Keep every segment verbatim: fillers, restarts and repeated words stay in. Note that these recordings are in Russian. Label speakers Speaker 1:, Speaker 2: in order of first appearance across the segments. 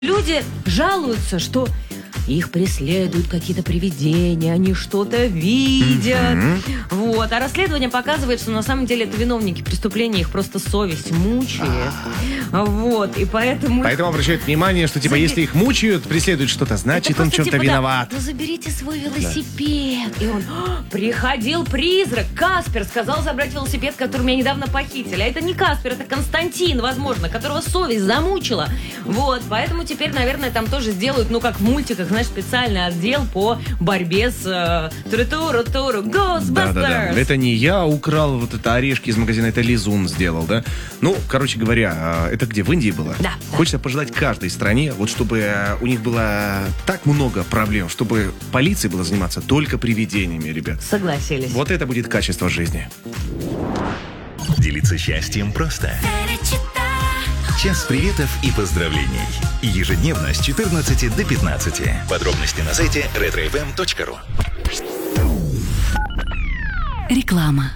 Speaker 1: Люди жалуются, что их преследуют какие-то привидения, они что-то видят. Mm-hmm. Вот. А расследование показывает, что на самом деле это виновники преступления, их просто совесть мучает. Ah. Вот. И поэтому...
Speaker 2: Поэтому обращают внимание, что типа, Забер... если их мучают, преследуют что-то, значит, он в чем-то
Speaker 1: типа,
Speaker 2: виноват.
Speaker 1: Да, ну заберите свой велосипед. Да. И он, приходил призрак, Каспер, сказал забрать велосипед, который меня недавно похитили. А это не Каспер, это Константин, возможно, которого совесть замучила. Вот. Поэтому теперь, наверное, там тоже сделают, ну, как в мультиках, знаешь, специальный отдел по борьбе с э, туру-туру-туру, Ghostbusters.
Speaker 2: Да-да-да. Это не я украл вот это орешки из магазина, это Лизун сделал, да? Ну, короче говоря, это где, в Индии было?
Speaker 1: Да.
Speaker 2: Хочется пожелать каждой стране, вот чтобы у них было так много проблем, чтобы полиции было заниматься только привидениями, ребят.
Speaker 1: Согласились.
Speaker 2: Вот это будет качество жизни.
Speaker 3: Делиться счастьем просто. Час приветов и поздравлений. Ежедневно с четырнадцати до пятнадцати. Подробности на сайте ретро эф эм точка ру.
Speaker 4: Реклама.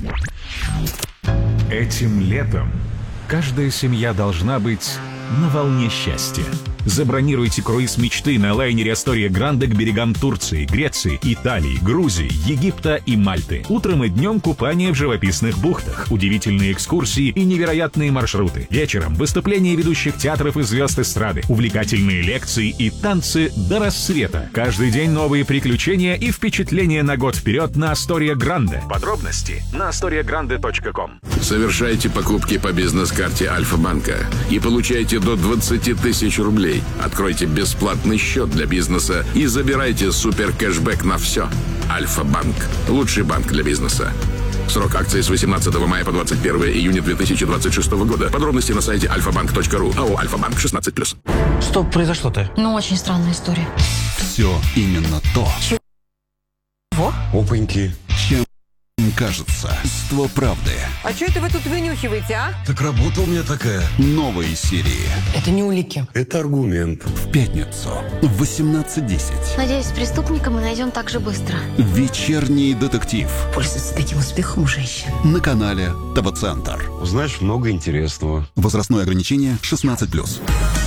Speaker 5: Этим летом каждая семья должна быть на волне счастья. Забронируйте круиз мечты на лайнере Астория Гранде к берегам Турции, Греции, Италии, Грузии, Египта и Мальты. Утром и днем купание в живописных бухтах, удивительные экскурсии и невероятные маршруты. Вечером выступления ведущих театров и звезд эстрады, увлекательные лекции и танцы до рассвета. Каждый день новые приключения и впечатления на год вперед на Астория Гранде. Подробности на астория гранде точка ком.
Speaker 6: Совершайте покупки по бизнес-карте Альфа-банка и получайте до двадцати тысяч рублей. Откройте бесплатный счет для бизнеса и забирайте супер кэшбэк на все. Альфа-банк. Лучший банк для бизнеса. Срок акции с восемнадцатого мая по двадцать первое июня две тысячи двадцать шестого года. Подробности на сайте альфа банк точка ру. АО «Альфа-банк» шестнадцать плюс.
Speaker 7: Что произошло-то?
Speaker 8: Ну, очень странная история.
Speaker 9: Все именно то.
Speaker 8: Чего?
Speaker 7: Опаньки.
Speaker 9: Чем кажется. Ство правды.
Speaker 10: А что это вы тут вынюхиваете, а?
Speaker 7: Так работа у меня такая.
Speaker 9: Новые серии.
Speaker 10: Это не улики.
Speaker 7: Это аргумент.
Speaker 9: В пятницу в восемнадцать десять.
Speaker 8: Надеюсь, преступника мы найдем так же быстро.
Speaker 9: Вечерний детектив.
Speaker 10: Пользуется таким успехом у женщин.
Speaker 9: На канале ТВ-центр.
Speaker 7: Узнаешь много интересного.
Speaker 9: Возрастное ограничение шестнадцать плюс.